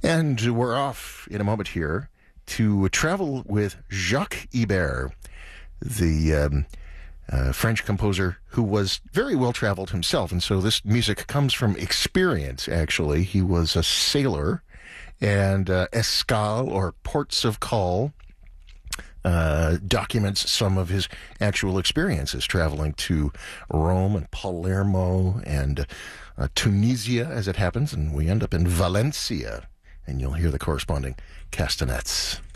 And we're off in a moment here to travel with Jacques Ibert, the French composer who was very well traveled himself. And so this music comes from experience, actually. He was a sailor, and Escale, or ports of call, documents some of his actual experiences traveling to Rome and Palermo and Tunisia, as it happens, and we end up in Valencia, and you'll hear the corresponding castanets.